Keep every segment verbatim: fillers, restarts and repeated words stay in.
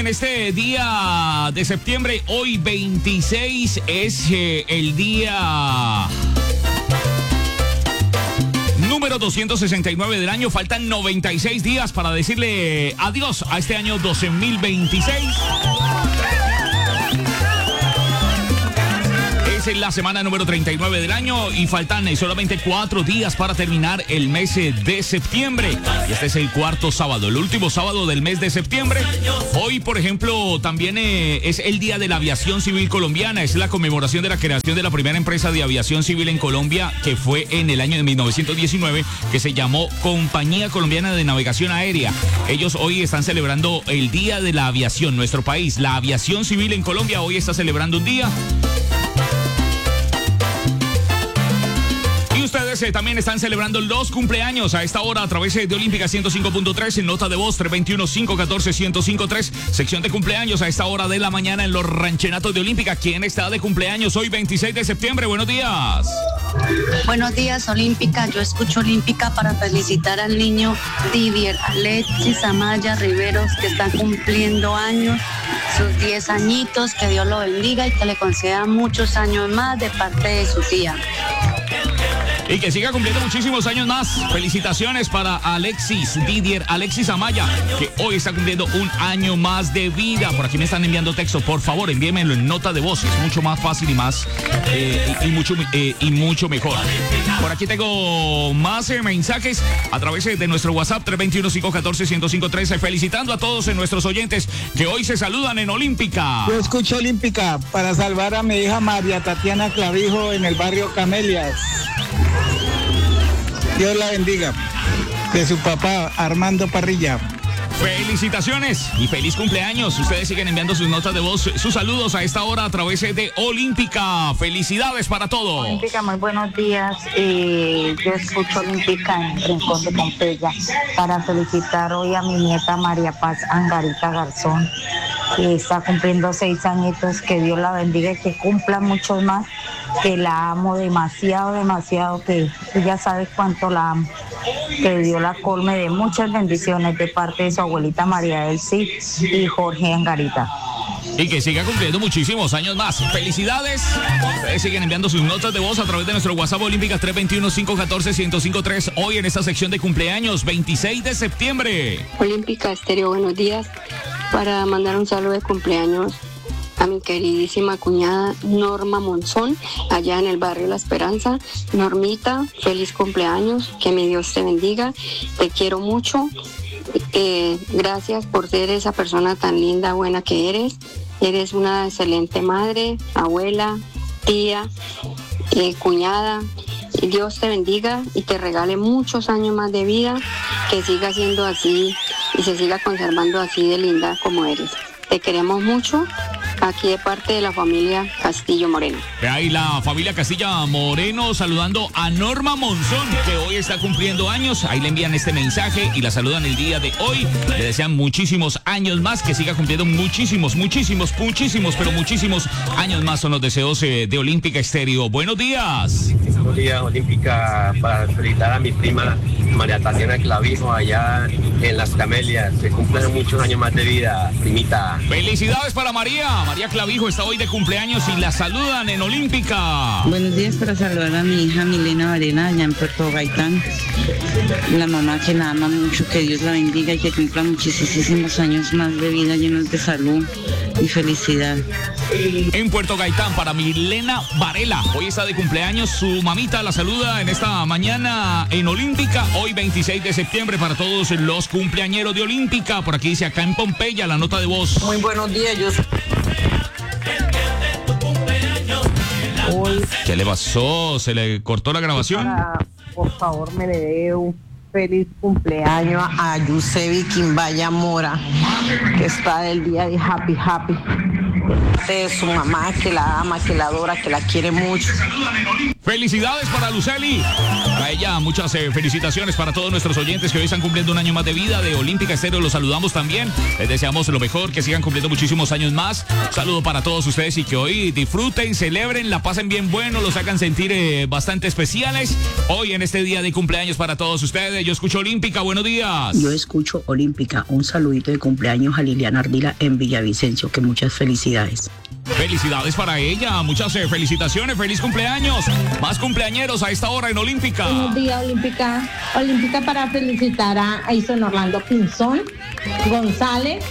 en este día de septiembre, hoy veintiséis, es eh, el día número doscientos sesenta y nueve del año. Faltan noventa y seis días para decirle adiós a este año doce mil veintiséis. Es la semana número treinta y nueve del año y faltan solamente cuatro días para terminar el mes de septiembre. Y este es el cuarto sábado, el último sábado del mes de septiembre. Hoy, por ejemplo, también eh, es el Día de la Aviación Civil Colombiana. Es la conmemoración de la creación de la primera empresa de aviación civil en Colombia, que fue en el año de mil novecientos diecinueve, que se llamó Compañía Colombiana de Navegación Aérea. Ellos hoy están celebrando el Día de la Aviación, nuestro país. La aviación civil en Colombia hoy está celebrando un día. Ustedes eh, también están celebrando los cumpleaños a esta hora a través de Olímpica ciento cinco punto tres en nota de voz tres dos uno, cinco uno cuatro, uno cero cinco tres, sección de cumpleaños a esta hora de la mañana en los ranchenatos de Olímpica. ¿Quién está de cumpleaños hoy veintiséis de septiembre? Buenos días. Buenos días, Olímpica. Yo escucho Olímpica para felicitar al niño Didier Alexis Amaya Riveros, que está cumpliendo años, sus diez añitos. Que Dios lo bendiga y que le conceda muchos años más de parte de su tía. Y que siga cumpliendo muchísimos años más. Felicitaciones para Alexis, Didier Alexis Amaya, que hoy está cumpliendo un año más de vida. Por aquí me están enviando texto. Por favor, envíenmelo en nota de voz. Es mucho más fácil y más eh, y, y, mucho, eh, y mucho mejor. Por aquí tengo más eh, mensajes a través de nuestro WhatsApp tres dos uno, cinco uno cuatro, uno cero cinco tres. Felicitando a todos en nuestros oyentes que hoy se saludan en Olímpica. Yo escucho Olímpica para salvar a mi hija María Tatiana Clavijo en el barrio Camelias. Dios la bendiga. De su papá, Armando Parrilla. Felicitaciones y feliz cumpleaños. Ustedes siguen enviando sus notas de voz, sus saludos a esta hora a través de Olímpica. Felicidades para todos. Olímpica, muy buenos días. Eh, yo escucho Olímpica en el Rincón de Pompeya para felicitar hoy a mi nieta María Paz Angarita Garzón, que está cumpliendo seis añitos. Que Dios la bendiga y que cumpla muchos más. Que la amo demasiado, demasiado, que ella sabe cuánto la amo. Que Dios la colme de muchas bendiciones de parte de su abuelita María Elsie y Jorge Angarita. Y que siga cumpliendo muchísimos años más. Felicidades. Ustedes siguen enviando sus notas de voz a través de nuestro WhatsApp Olímpica tres dos uno, cinco uno cuatro, uno cero cinco tres. Hoy en esta sección de cumpleaños, veintiséis de septiembre. Olímpica Estéreo, buenos días. Para mandar un saludo de cumpleaños a mi queridísima cuñada Norma Monzón, allá en el barrio La Esperanza. Normita, feliz cumpleaños, que mi Dios te bendiga, te quiero mucho, eh, gracias por ser esa persona tan linda, buena que eres, eres una excelente madre, abuela, tía, eh, cuñada. Y Dios te bendiga y te regale muchos años más de vida, que siga siendo así y se siga conservando así de linda como eres. Te queremos mucho. Aquí de parte de la familia Castillo Moreno. Ahí la familia Castilla Moreno saludando a Norma Monzón, que hoy está cumpliendo años. Ahí le envían este mensaje y la saludan el día de hoy. Le desean muchísimos años más, que siga cumpliendo muchísimos, muchísimos, muchísimos, pero muchísimos años más. Son los deseos eh, de Olímpica Estéreo. Buenos días. Buenos días, Olímpica, para felicitar a mi prima María Tatiana Clavijo allá en Las Camelias. Se cumplen muchos años más de vida, primita. Felicidades para María. María Clavijo está hoy de cumpleaños y la saludan en Olímpica. Buenos días, para saludar a mi hija Milena Varela allá en Puerto Gaitán. La mamá que la ama mucho, que Dios la bendiga y que cumpla muchísimos años más de vida, llenos de salud y felicidad. En Puerto Gaitán para Milena Varela. Hoy está de cumpleaños, su mamita la saluda en esta mañana en Olímpica. Hoy veintiséis de septiembre para todos los cumpleañeros de Olímpica. Por aquí dice acá en Pompeya la nota de voz. Muy buenos días, yo soy... Hoy, ¿qué le pasó? ¿Se le cortó la grabación? Para, por favor, me le dé un feliz cumpleaños a Yusebi Quimbaya Mora, que está del día de Happy Happy. parte de su mamá, que la ama, que la adora, que la quiere mucho. Felicidades para Luceli. Para ella, muchas eh, felicitaciones para todos nuestros oyentes que hoy están cumpliendo un año más de vida de Olímpica Estéreo. Los saludamos también. Les deseamos lo mejor, que sigan cumpliendo muchísimos años más. Un saludo para todos ustedes y que hoy disfruten, celebren, la pasen bien bueno, los hagan sentir eh, bastante especiales. Hoy en este día de cumpleaños para todos ustedes. Yo escucho Olímpica. Buenos días. Yo escucho Olímpica. Un saludito de cumpleaños a Liliana Ardila en Villavicencio. Que muchas felicidades. Felicidades para ella, muchas eh, felicitaciones, feliz cumpleaños. Más cumpleañeros a esta hora en Olímpica. Buenos días, Olímpica. Olímpica para felicitar a Aison Orlando Pinzón González,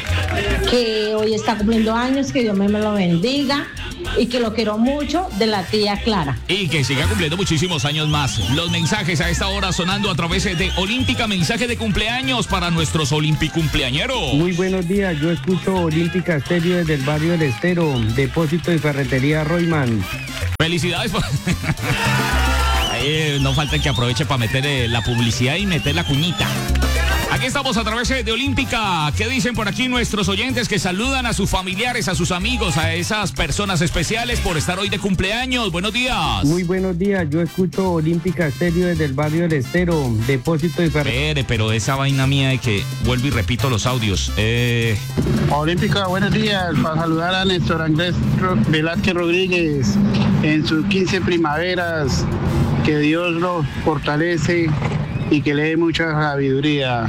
que hoy está cumpliendo años, que Dios me lo bendiga y que lo quiero mucho, de la tía Clara. Y que siga cumpliendo muchísimos años más. Los mensajes a esta hora sonando a través de Olímpica, mensaje de cumpleaños para nuestros Olimpicumpleañeros. Muy buenos días, yo escucho Olímpica Estéreo desde el barrio del Estero, depósito y ferretería Royman. Felicidades. Por... Ahí no falta que aproveche para meter eh, la publicidad y meter la cuñita. Aquí estamos a través de Olímpica. ¿Qué dicen por aquí nuestros oyentes que saludan a sus familiares, a sus amigos, a esas personas especiales por estar hoy de cumpleaños? Buenos días. Muy buenos días. Yo escucho Olímpica Estéreo desde el barrio del Estero, depósito y ferretería. Pero esa vaina mía de que vuelvo y repito los audios. Eh... Olímpica, buenos días. Para saludar a Néstor Andrés Velázquez Rodríguez en sus quince primaveras. Que Dios los fortalece y que le dé mucha sabiduría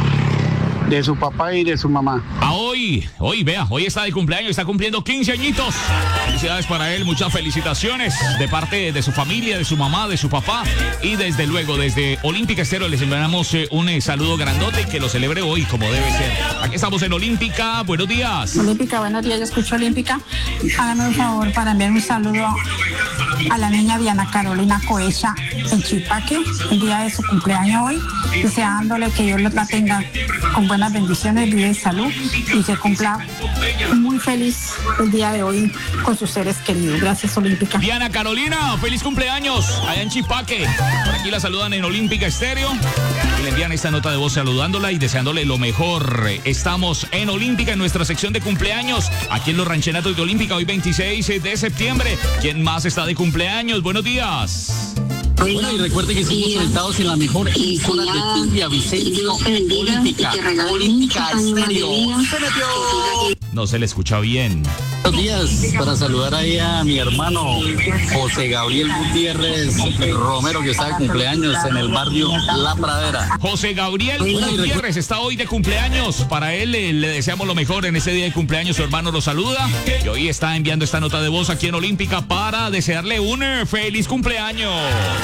de su papá y de su mamá. A hoy, hoy vea, hoy está de cumpleaños, está cumpliendo quince añitos. Felicidades para él, muchas felicitaciones de parte de su familia, de su mamá, de su papá y desde luego desde Olímpica Estéreo les enviamos eh, un eh, saludo grandote y que lo celebre hoy como debe ser. Aquí estamos en Olímpica, buenos días. Olímpica, buenos días, yo escucho Olímpica. Háganme un favor para enviar un saludo a la niña Diana Carolina Coecha en Chipaque, el día de su cumpleaños hoy, deseándole que Dios la tenga con buenas bendiciones, vida y salud y que cumpla muy feliz el día de hoy con sus seres queridos. Gracias, Olímpica. Diana Carolina, feliz cumpleaños allá en Chipaque. Por aquí la saludan en Olímpica Estéreo y le envían esta nota de voz saludándola y deseándole lo mejor. Estamos en Olímpica en nuestra sección de cumpleaños aquí en los ranchenatos de Olímpica hoy veintiséis de septiembre. ¿Quién más está de cumpleaños? Buenos días. Bueno, y recuerden que estamos conectados en la mejor emisora de Villavicencio, Olímpica, Olímpica Estéreo. Se metió. No se le escucha bien. Buenos días, para saludar ahí a mi hermano José Gabriel Gutiérrez Romero, que está de cumpleaños en el barrio La Pradera. José Gabriel Gutiérrez está hoy de cumpleaños. Para él eh, le deseamos lo mejor en ese día de cumpleaños. Su hermano lo saluda y hoy está enviando esta nota de voz aquí en Olímpica para desearle un eh, feliz cumpleaños.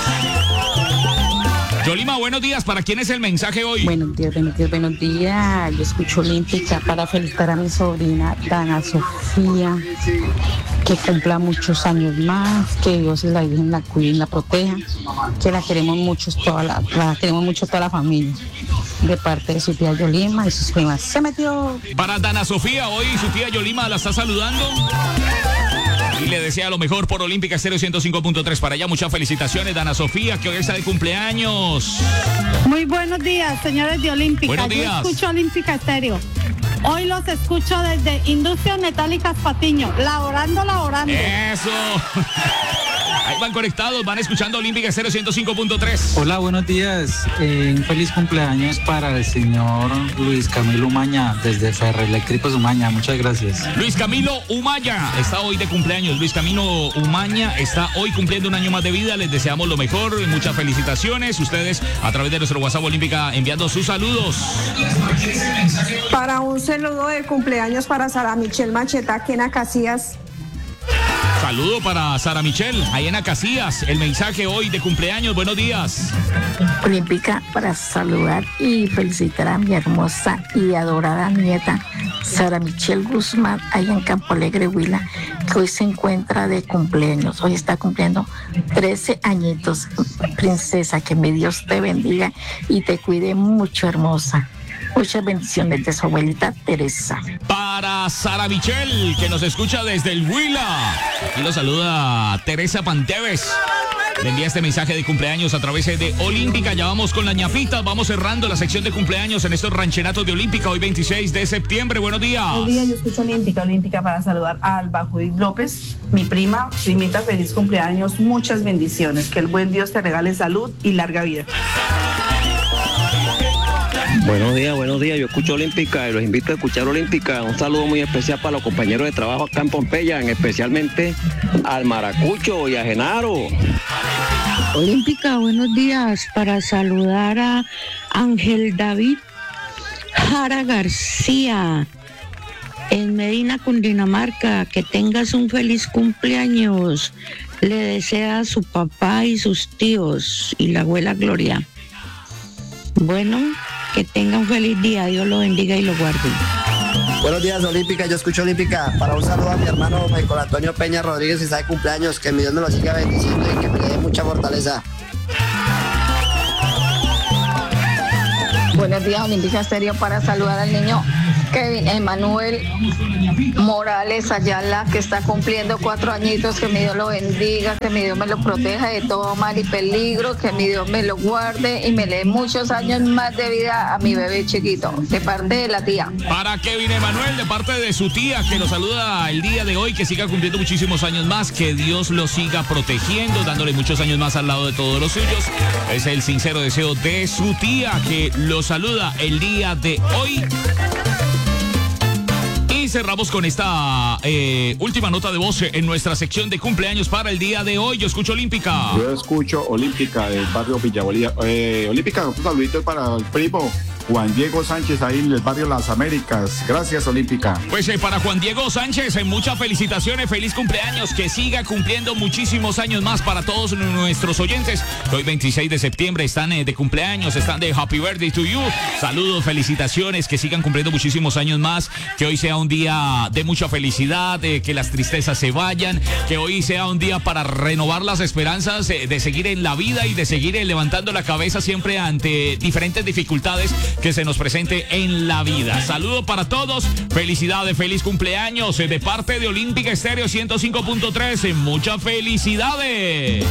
Yolima, buenos días. ¿Para quién es el mensaje hoy? Buenos días, buenos días, buenos días. Yo escucho Olímpica para felicitar a mi sobrina Dana Sofía, que cumpla muchos años más, que Dios la Virgen la cuide y la proteja, que la queremos mucho toda la, la queremos mucho toda la familia, de parte de su tía Yolima y sus primas. Se metió. Para Dana Sofía, hoy su tía Yolima la está saludando. Y le desea lo mejor por Olímpica Estéreo ciento cinco punto tres. Para allá, muchas felicitaciones, Dana Sofía, que hoy está de cumpleaños. Muy buenos días, señores de Olímpica. Buenos días. Yo escucho Olímpica Estéreo. Hoy los escucho desde Industrias Metálicas Patiño, laborando, laborando. Eso. Ahí van conectados, van escuchando Olímpica Estéreo ciento cinco punto tres. Hola, buenos días. Eh, un feliz cumpleaños para el señor Luis Camilo Umaña, desde Ferroeléctricos Umaña. Muchas gracias. Luis Camilo Umaña está hoy de cumpleaños. Luis Camilo Umaña está hoy cumpliendo un año más de vida. Les deseamos lo mejor, muchas felicitaciones. Ustedes a través de nuestro WhatsApp Olímpica enviando sus saludos. Para un saludo de cumpleaños para Sara Michelle Macheta, que en Acacias. Saludo para Sara Michelle, ahí en Acacias. El mensaje hoy de cumpleaños. Buenos días. Olímpica para saludar y felicitar a mi hermosa y adorada nieta Sara Michelle Guzmán, ahí en Campo Alegre, Huila, que hoy se encuentra de cumpleaños. Hoy está cumpliendo trece añitos. Princesa, que mi Dios te bendiga y te cuide mucho, hermosa. Muchas bendiciones de su abuelita Teresa. Para Sara Michelle, que nos escucha desde el Huila. Aquí lo saluda Teresa Panteves. le envía este mensaje de cumpleaños a través de Olímpica. Ya vamos con la ñapita, vamos cerrando la sección de cumpleaños en estos rancheratos de Olímpica, hoy veintiséis de septiembre. Buenos días. Buenos días, yo escucho Olímpica, Olímpica para saludar a Alba Judith López, mi prima, primita, feliz cumpleaños, muchas bendiciones, que el buen Dios te regale salud y larga vida. Buenos días, buenos días. Yo escucho Olímpica y los invito a escuchar Olímpica. Un saludo muy especial para los compañeros de trabajo acá en Pompeya, especialmente al Maracucho y a Genaro. Olímpica, buenos días. Para saludar a Ángel David Jara García en Medina, Cundinamarca. Que tengas un feliz cumpleaños. Le desea a su papá y sus tíos y la abuela Gloria. Bueno, que tenga un feliz día, Dios lo bendiga y lo guarde. Buenos días, Olímpica, yo escucho Olímpica. Para un saludo a mi hermano Michael Antonio Peña Rodríguez, y está de cumpleaños, que mi Dios me lo siga bendiciendo y que me dé mucha fortaleza. Buenos días, Olímpica Estéreo, para saludar al niño Kevin Emanuel Morales Ayala, que está cumpliendo cuatro añitos, que mi Dios lo bendiga, que mi Dios me lo proteja de todo mal y peligro, que mi Dios me lo guarde y me le dé muchos años más de vida a mi bebé chiquito, de parte de la tía. Para Kevin Emanuel, de parte de su tía, que lo saluda el día de hoy, que siga cumpliendo muchísimos años más, que Dios lo siga protegiendo, dándole muchos años más al lado de todos los suyos. Es el sincero deseo de su tía, que lo saluda el día de hoy. Y cerramos con esta eh, última nota de voz en nuestra sección de cumpleaños para el día de hoy. Yo escucho Olímpica. Yo escucho Olímpica del barrio Villa Bolívar. Eh, Olímpica, un saludito para el primo Juan Diego Sánchez, ahí en el barrio Las Américas. Gracias, Olímpica. Pues eh, para Juan Diego Sánchez, eh, muchas felicitaciones, feliz cumpleaños, que siga cumpliendo muchísimos años más para todos nuestros oyentes. Hoy veintiséis de septiembre están eh, de cumpleaños, están de Happy Birthday to you. Saludos, felicitaciones, que sigan cumpliendo muchísimos años más, que hoy sea un día de mucha felicidad, eh, que las tristezas se vayan, que hoy sea un día para renovar las esperanzas, eh, de seguir en la vida y de seguir eh, levantando la cabeza siempre ante diferentes dificultades que se nos presente en la vida. Saludo para todos, felicidades, feliz cumpleaños de parte de Olímpica Estéreo ciento cinco punto tres, muchas felicidades.